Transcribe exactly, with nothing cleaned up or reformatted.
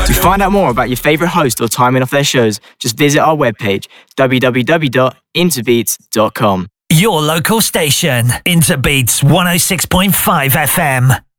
To find out more about your favourite host or timing of their shows, just visit our webpage, w w w dot interbeats dot com. Your local station, Interbeats one oh six point five F M.